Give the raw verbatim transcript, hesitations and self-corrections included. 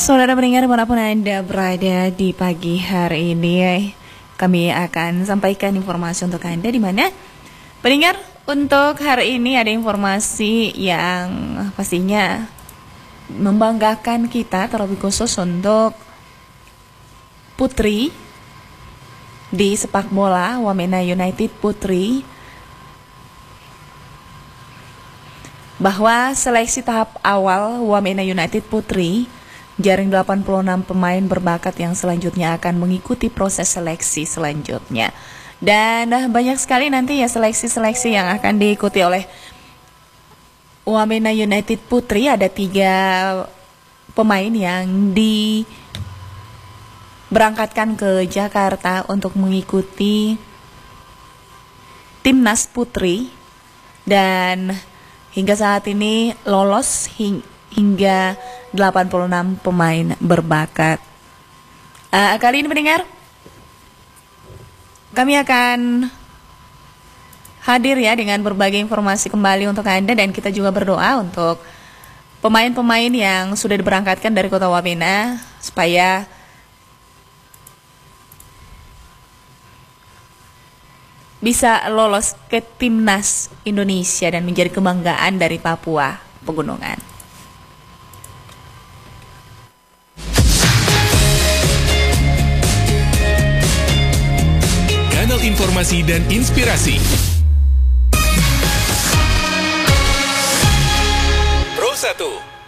Saudara pendengar dimanapun Anda berada di pagi hari ini, kami akan sampaikan informasi untuk Anda di mana pendengar untuk hari ini ada informasi yang pastinya membanggakan kita, terlebih khusus untuk putri di sepak bola Wamena United Putri, bahwa seleksi tahap awal Wamena United Putri jaring delapan puluh enam pemain berbakat yang selanjutnya akan mengikuti proses seleksi selanjutnya. Dan banyak sekali nanti ya seleksi-seleksi yang akan diikuti oleh Wamena United Putri. Ada tiga pemain yang diberangkatkan ke Jakarta untuk mengikuti Timnas Putri. Dan hingga saat ini lolos hing- hingga delapan puluh enam pemain berbakat. Uh, kali ini mendengar, kami akan hadir ya dengan berbagai informasi kembali untuk Anda, dan kita juga berdoa untuk pemain-pemain yang sudah diberangkatkan dari Kota Wamena supaya bisa lolos ke Timnas Indonesia dan menjadi kebanggaan dari Papua Pegunungan. Kanal informasi dan inspirasi Pro satu